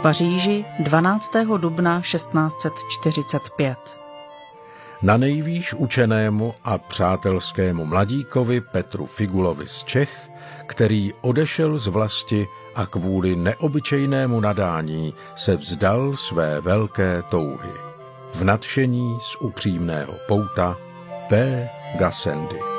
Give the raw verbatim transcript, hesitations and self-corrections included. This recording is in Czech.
Paříži dvanáctého dubna šestnáct set čtyřicet pět. Na nejvýš učenému a přátelskému mladíkovi Petru Figulovi z Čech, který odešel z vlasti a kvůli neobyčejnému nadání se vzdal své velké touhy. V nadšení z upřímného pouta P. Gassendi.